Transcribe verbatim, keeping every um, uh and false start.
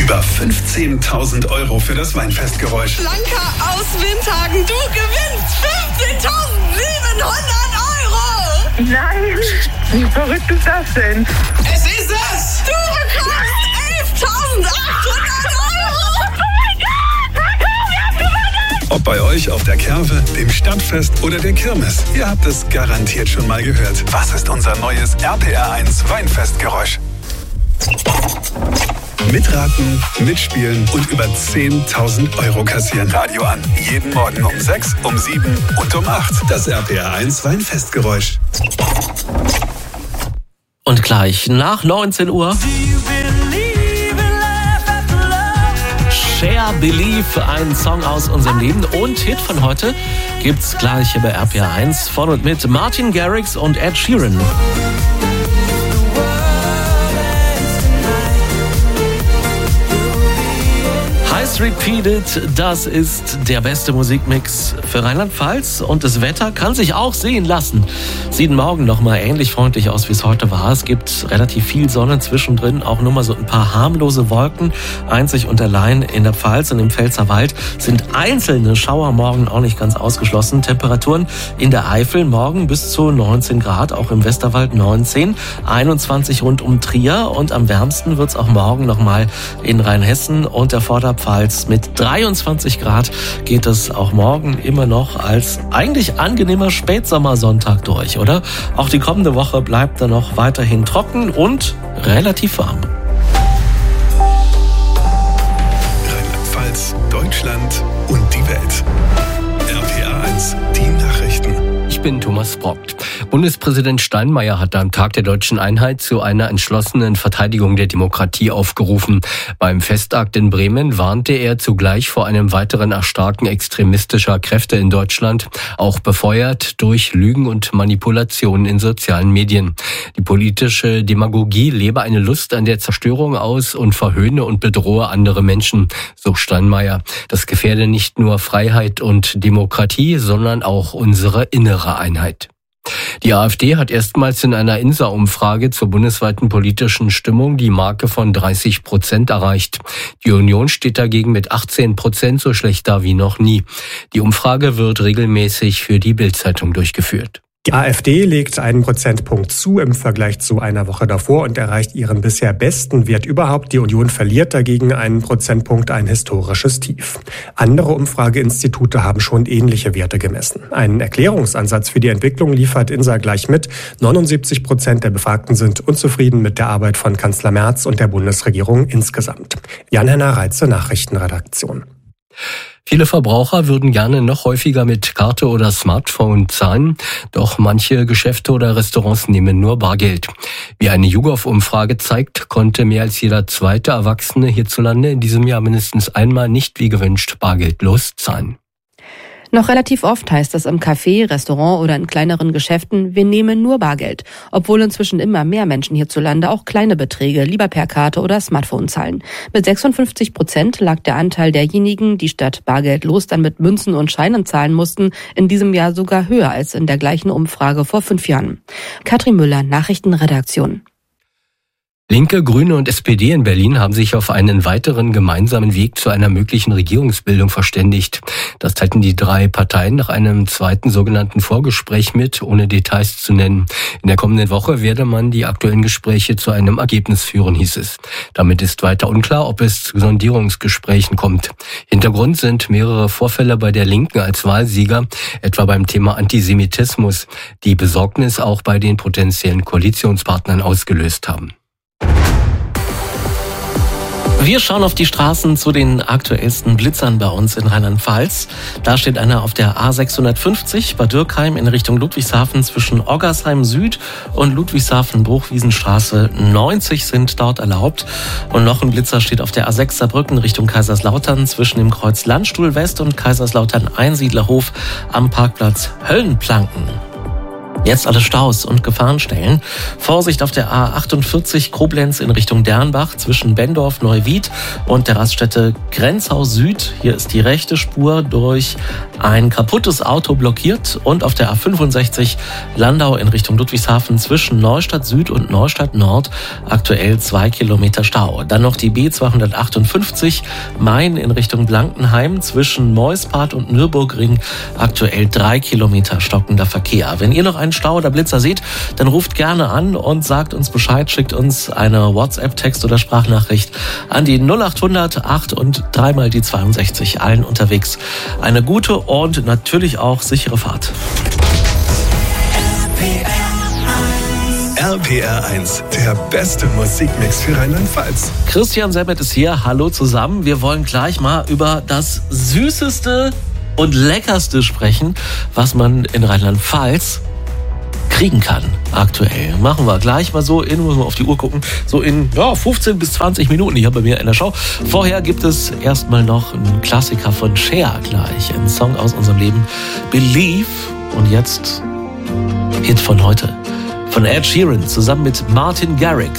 Über fünfzehntausend Euro für das Weinfestgeräusch. Blanca aus Windhagen, du gewinnst fünfzehntausendsiebenhundert Euro! Nein, wie verrückt ist das denn? Es ist es! Du bekommst elftausendachthundert Euro! Oh mein Gott, Marco, wir haben gewonnen! Ob bei euch auf der Kerwe, dem Stadtfest oder der Kirmes, ihr habt es garantiert schon mal gehört. Was ist unser neues R P R eins Weinfestgeräusch? Mitraten, mitspielen und über zehntausend Euro kassieren. Radio an. Jeden Morgen um sechs, um sieben und um acht. Das R P R eins Weinfestgeräusch. Und gleich nach neunzehn Uhr Share Believe, ein Song aus unserem Leben und Hit von heute gibt's gleich hier bei R P R eins von und mit Martin Garrix und Ed Sheeran. Heiß repeated, das ist der beste Musikmix für Rheinland-Pfalz und das Wetter kann sich auch sehen lassen. Sieht morgen noch mal ähnlich freundlich aus, wie es heute war. Es gibt relativ viel Sonne zwischendrin, auch nur mal so ein paar harmlose Wolken. Einzig und allein in der Pfalz und im Pfälzerwald sind einzelne Schauer morgen auch nicht ganz ausgeschlossen. Temperaturen in der Eifel morgen bis zu neunzehn Grad, auch im Westerwald neunzehn, einundzwanzig rund um Trier und am wärmsten wird's auch morgen noch mal in Rheinhessen und der Vorderpfalz. Mit dreiundzwanzig Grad geht es auch morgen immer noch als eigentlich angenehmer Spätsommersonntag durch, oder? Auch die kommende Woche bleibt dann noch weiterhin trocken und relativ warm. Rheinland-Pfalz, Deutschland und die Welt. R P R eins, die Nachrichten. Ich bin Thomas Brockt. Bundespräsident Steinmeier hat am Tag der Deutschen Einheit zu einer entschlossenen Verteidigung der Demokratie aufgerufen. Beim Festakt in Bremen warnte er zugleich vor einem weiteren Erstarken extremistischer Kräfte in Deutschland, auch befeuert durch Lügen und Manipulationen in sozialen Medien. Die politische Demagogie lebe eine Lust an der Zerstörung aus und verhöhne und bedrohe andere Menschen, so Steinmeier. Das gefährde nicht nur Freiheit und Demokratie, sondern auch unsere innere Einheit. Die AfD hat erstmals in einer INSA-Umfrage zur bundesweiten politischen Stimmung die Marke von dreißig Prozent erreicht. Die Union steht dagegen mit achtzehn Prozent so schlecht da wie noch nie. Die Umfrage wird regelmäßig für die Bild-Zeitung durchgeführt. Die AfD legt einen Prozentpunkt zu im Vergleich zu einer Woche davor und erreicht ihren bisher besten Wert überhaupt. Die Union verliert dagegen einen Prozentpunkt, ein historisches Tief. Andere Umfrageinstitute haben schon ähnliche Werte gemessen. Einen Erklärungsansatz für die Entwicklung liefert INSA gleich mit. neunundsiebzig Prozent der Befragten sind unzufrieden mit der Arbeit von Kanzler Merz und der Bundesregierung insgesamt. Jan-Henner Reitze, Nachrichtenredaktion. Viele Verbraucher würden gerne noch häufiger mit Karte oder Smartphone zahlen, doch manche Geschäfte oder Restaurants nehmen nur Bargeld. Wie eine YouGov-Umfrage zeigt, konnte mehr als jeder zweite Erwachsene hierzulande in diesem Jahr mindestens einmal nicht wie gewünscht bargeldlos zahlen. Noch relativ oft heißt es im Café, Restaurant oder in kleineren Geschäften, wir nehmen nur Bargeld. Obwohl inzwischen immer mehr Menschen hierzulande auch kleine Beträge lieber per Karte oder Smartphone zahlen. Mit sechsundfünfzig Prozent lag der Anteil derjenigen, die statt bargeldlos dann mit Münzen und Scheinen zahlen mussten, in diesem Jahr sogar höher als in der gleichen Umfrage vor fünf Jahren. Katrin Müller, Nachrichtenredaktion. Linke, Grüne und S P D in Berlin haben sich auf einen weiteren gemeinsamen Weg zu einer möglichen Regierungsbildung verständigt. Das teilten die drei Parteien nach einem zweiten sogenannten Vorgespräch mit, ohne Details zu nennen. In der kommenden Woche werde man die aktuellen Gespräche zu einem Ergebnis führen, hieß es. Damit ist weiter unklar, ob es zu Sondierungsgesprächen kommt. Hintergrund sind mehrere Vorfälle bei der Linken als Wahlsieger, etwa beim Thema Antisemitismus, die Besorgnis auch bei den potenziellen Koalitionspartnern ausgelöst haben. Wir schauen auf die Straßen zu den aktuellsten Blitzern bei uns in Rheinland-Pfalz. Da steht einer auf der A sechshundertfünfzig bei Dürkheim in Richtung Ludwigshafen zwischen Oggersheim Süd und Ludwigshafen-Bruchwiesenstraße. neunzig sind dort erlaubt. Und noch ein Blitzer steht auf der A sechs Saarbrücken Richtung Kaiserslautern zwischen dem Kreuz Landstuhl West und Kaiserslautern Einsiedlerhof am Parkplatz Höllenplanken. Jetzt alle Staus und Gefahrenstellen. Vorsicht auf der A achtundvierzig Koblenz in Richtung Dernbach zwischen Bendorf, Neuwied und der Raststätte Grenzau Süd. Hier ist die rechte Spur durch ein kaputtes Auto blockiert. Und auf der A fünfundsechzig Landau in Richtung Ludwigshafen zwischen Neustadt Süd und Neustadt Nord aktuell zwei Kilometer Stau. Dann noch die B zweihundertachtundfünfzig Main in Richtung Blankenheim zwischen Meuspart und Nürburgring aktuell drei Kilometer stockender Verkehr. Wenn ihr noch einen Stau oder Blitzer seht, dann ruft gerne an und sagt uns Bescheid, schickt uns eine WhatsApp, Text oder Sprachnachricht an die null achthundert acht und dreimal die zweiundsechzig. Allen unterwegs eine gute und natürlich auch sichere Fahrt. R P R eins, der beste Musikmix für Rheinland-Pfalz. Christian Semmert ist hier. Hallo zusammen. Wir wollen gleich mal über das süßeste und leckerste sprechen, was man in Rheinland-Pfalz kriegen kann aktuell. Machen wir gleich mal so in, muss man auf die Uhr gucken, so in ja, fünfzehn bis zwanzig Minuten hier bei mir in der Show. Vorher gibt es erstmal noch einen Klassiker von Cher gleich, ein Song aus unserem Leben, Believe. Und jetzt Hit von heute von Ed Sheeran zusammen mit Martin Garrix.